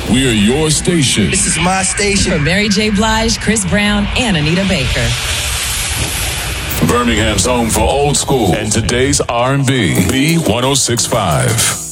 We are your station. This is my station. For Mary J. Blige, Chris Brown, and Anita Baker. Birmingham's home for old school and today's R&B. B1065.